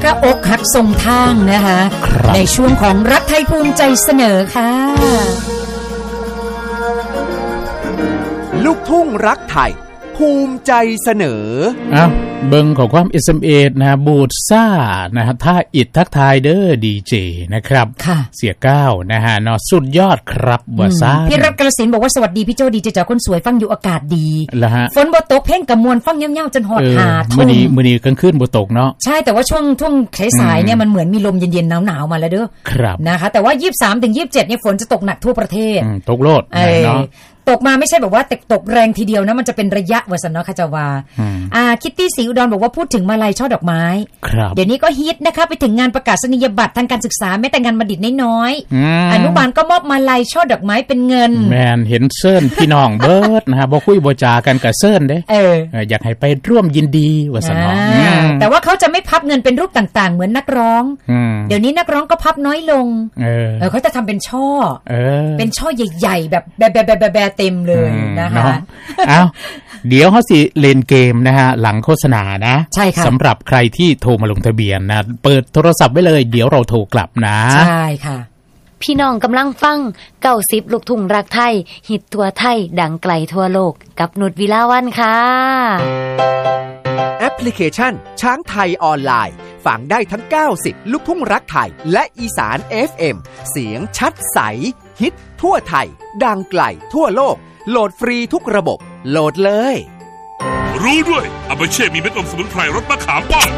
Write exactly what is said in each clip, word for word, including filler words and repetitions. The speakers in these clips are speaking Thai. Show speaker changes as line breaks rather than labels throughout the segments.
กระอกหักส่งทางนะคะในช่วงของรักไทยภูมิใจเสนอค่ะ
ลูกทุ่งรักไทยภูมิใจเสนอ
อ้าวเบิ่งของความ เอส เอ็ม เอ นะฮะบูดซ่านะฮะถ้าอิดทักทายเด้อดีเจนะครับเสียก้าวนะฮะเนาะสุดยอดครับว่าซ่า
พี่รัตกระสินบอกว่าสวัสดีพี่โจดีเจจ๋าคนสวยฟังอยู่อากาศดี
แล้วฮะ
ฝนบ่ตกเพ่งกับมวลฟังเงี้ยวๆจนหอดหาด
มื้อนี้มื้อนี้กลางคืนบ่ตกเนาะ
ใช่แต่ว่าช่วงช่วงสายๆเนี่ยมันเหมือนมีลมเย็นๆหนาวๆมาแล้วเด้อ
ครับ
นะคะแต่ว่ายี่สิบสามถึงยี่สิบเจ็ดเนี่ยฝนจะตกหนักทั่วประเทศ
ตกโลดเนาะ
ตกมาไม่ใช่แบบว่าตกแรงทีเดียวนะมันจะเป็นระยะวสันเนาะค่ะจาวาอ่าคิตตี้ศรีอุดรบอกว่าพูดถึงมาลัยช่อดอกไม้เดี๋ยวนี้ก็ฮิตนะคะไปถึงงานประกาศนียบัตรทางการศึกษาแม้แต่งานบัณฑิตน้อยๆอนุบาลก็มอบมาลัยช่อดอกไม้เป็นเงิน
แม่นเห็นเซิ้นพี่น้องเบิดนะฮะบ่คุยบ่จากันกับเซิ้นเด้เอออยากให้ไปร่วมยินดีว่าซั่นเนาะ
แต่ว่าเขาจะไม่พับเงินเป็นรูปต่างๆเหมือนนักร้องเดี๋ยวนี้นักร้องก็พับน้อยลงเออเขาจะทำเป็นช่อเออเป็นช่อใหญ่ๆแบบแบะๆๆๆเต็มเลยนะคะ
อ้าวเดี๋ยวเขาสิเล่นเกมนะฮะหลังโฆษณานะ
ใช่ค่ะ
สำหรับใครที่โทรมาลงทะเบียนนะเปิดโทรศัพท์ไว้เลยเดี๋ยวเราโทรกลับนะ
ใช่ค่ะ
พี่น้องกำลังฟังเก้าสิบลูกทุ่งรักไทยฮิตทั่วไทยดังไกลทั่วโลกกับนุชวิลาวันค่ะ
แอปพลิเคชันช้างไทยออนไลน์ฟังได้ทั้งเก้าสิบลูกทุ่งรักไทยและอีสาน เอฟ เอ็ม เสียงชัดใสฮิตทั่วไทยดังไกลทั่วโลกโหลดฟรีทุกระบบโหลดเลย
รู้ด้วยอาบาเช่มีเม็ดอมสมุนไพรรสมะขามป้อม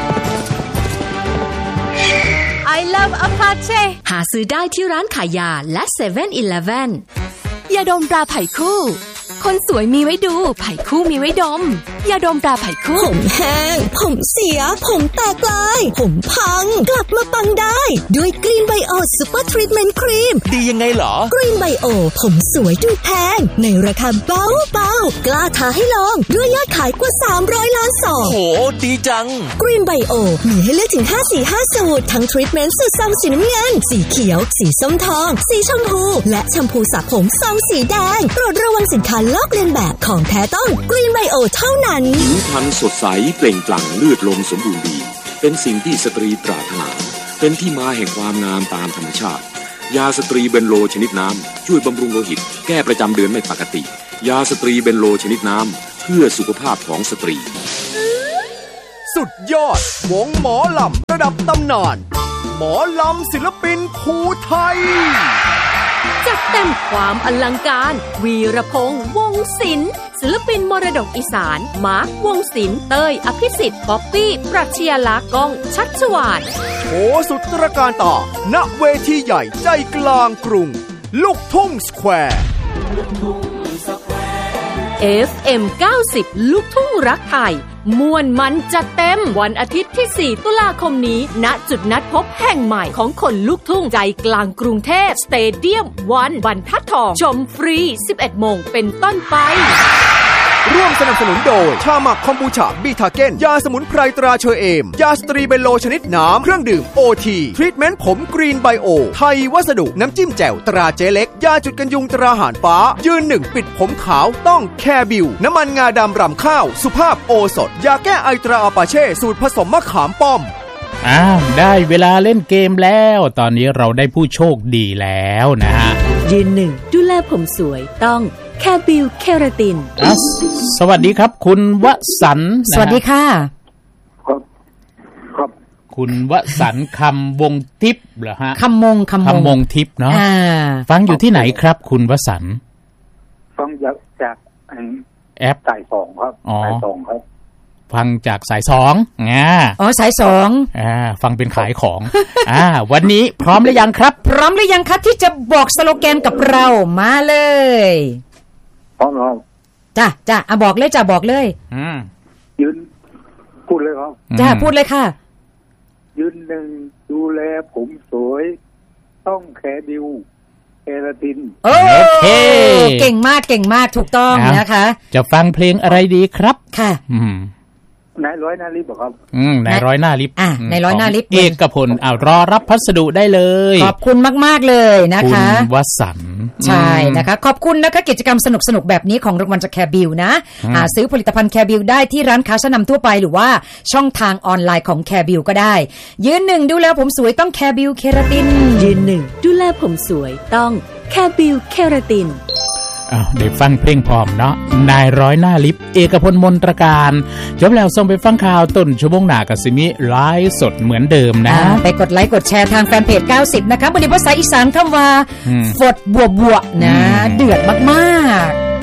I love Apache หาซื้อได้ที่ร้านขายยาและ เซเว่น อีเลฟเว่น ยาดมตราไผ่คู่คนสวยมีไว้ดูไผ่คู่มีไว้ดมยาดมตราไผ่คู่
ผมแห้งผมเสียผมแตกลายผมพังกลับมาปังได้ด้วยกรีนไบโอซูเปอร์ทรีทเมนต์ครีม
ดียังไงเหรอก
รีนไบโอผมสวยดูแพงในราคาเบาเบากล้าท้าให้ลองด้วยยอดขายกว่าสามร้อยล้านซอง
โหดีจัง
กรีนไบโอมีให้เลือกถึงห้าสีห้าสูตรทั้งทรีทเมนต์สูตรซองสีน้ำเงินสีเขียวสีส้มทองสีชมพูและแชมพูสระผมซองสีแดงโปรดระวังสินค้าลอกเลียนแบบของแท้ต้องกรีนไบโอเท่านั้น
ผิวพรรณสดใสเปล่งปลั่งเลือดลมสมบูรณ์ดีเป็นสิ่งที่สตรีปรารถนาเป็นที่มาแห่งความงามตามธรรมชาติยาสตรีเบนโลชนิดน้ำช่วยบำรุงโลหิตแก้ประจำเดือนไม่ปกติยาสตรีเบนโลชนิดน้ำเพื่อสุขภาพของสตรี
สุดยอดวงหมอลำระดับตำนานหมอลำศิลปินภูไทย
จัดเต็มความอลังการวีรพงษ์วงศ์ศิลป์ศิลปินมรดกอีสานมาร์ควงศ์ศิลป์เต้ยอภิสิทธิ์ป๊อปปี้ปรัชญาลักษณ์ก้องชัชวาล
โหสุดตระการตาณเวทีใหญ่ใจกลางกรุงลูกทุ่งสแควร์
เอฟ เอ็ม เก้าสิบ ลูกทุ่งรักไทยม่วนมันจัดเต็มวันอาทิตย์ที่สี่ตุลาคมนี้ณจุดนัดพบแห่งใหม่ของคนลูกทุ่งใจกลางกรุงเทพสเตเดียมวันบรรทัดทองชมฟรี สิบเอ็ดโมงเป็นต้นไป
ร่วมสนับสนุนโดยชาหมักคอมบูชาบีทาเก้นยาสมุนไพรตราเชอเอมยาสตรีเบนโลชนิดน้ำเครื่องดื่มโอทีทรีทเมนต์ผมกรีนไบโอไทยวัสดุน้ำจิ้มแจ่วตราเจเล็กยาจุดกันยุงตราหารฟ้ายืนหนึ่งปิดผมขาวต้องแคบิวน้ำมันงาดำรำข้าวสุภาพโอสถยาแก้ไอตราอาปาเช่สูตรผสมมะขามป้อม
อ้าวได้เวลาเล่นเกมแล้วตอนนี้เราได้ผู้โชคดีแล้วนะฮะ
ยืนหนึ่งดูแลผมสวยต้องแคบิวเคราติน
สวัสดีครับคุณวสันต์
สวัสดีค่ะ
ครับครับ
คุณวสันต์คำวงทิพย์เหรอฮะ
คำมงคำมง
คำมงทิพย์เนาะฟังอยู่ที่ไหนครับคุณวสันต์
ฟังจากจาก
แอป
สายสองครับสายสองครับ
ฟังจากสายสองอ่า
อ๋อสายสอง
อ่าฟังเป็นขายของอ่าวันนี้พร้อมหรือยังครับ
พร้อมหรือยังครับที่จะบอกสโลแกนกับเรามาเลย
พร้อมแล้ว
จ้ะจ้ะอ่ะบอกเลยจ้ะบอกเลย
อืม
ยืนพูดเลยครับ
จ้ะพูดเลยค่ะ
ยืนหนึ่งดูแลผมสวยต้องแคบิวเคราติน
โอเคเก่งมากเก่งมากถูกต้องนะคะ
จะฟังเพลงอะไรดีครับ
ค่ะ
อืม
นายร้อยหน้าลิฟต์ครับ
อืมนายร้อยหน้าลิฟต์
อ่ะนายร้อยหน้าลิฟต์
เอกพลอ้าวรอรับพัสดุได้เลย
ขอบคุณมากๆเลยนะคะ
คุณวสันต์
ใช่นะคะขอบคุณนะคะกิจกรรมสนุกๆแบบนี้ของรางวัลจากแคร์บิลนะหาซื้อผลิตภัณฑ์แคร์บิลได้ที่ร้านค้าชั้นนำทั่วไปหรือว่าช่องทางออนไลน์ของแคร์บิลก็ได้ยืนหนึ่งดูแลผมสวยต้องแคร์บิลเคราติน
ยืนหนึ่งดูแลผมสวยต้องแคร์บิลเคราติน
อ้าวได้ฟังเพลงพร้อมเนาะนายร้อยหน้าลิฟต์เอกพลมนตรการจบแล้วส่งไปฟังข่าวต้นชั่วโมงหน้ากับซิมิไลฟ์สดเหมือนเดิมนะ
ไปกดไลค์กดแชร์ทางแฟนเพจเก้าสิบนะคะบริภาษาอีสานคำว่าฟดบัวบัวนะเดือดมากๆ